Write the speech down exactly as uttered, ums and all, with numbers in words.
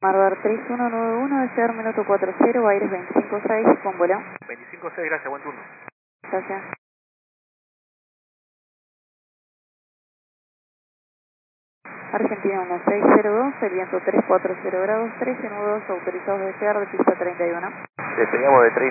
Marbar tres uno nueve uno, desear minuto cuatro cero, Aires veinticinco seis, con vuelo. veinticinco seis, gracias, buen turno. Gracias. Argentina uno seis cero dos, el viento tres cuatro cero grados, trece nudos autorizados de desear de pista treinta y uno. Despegamos de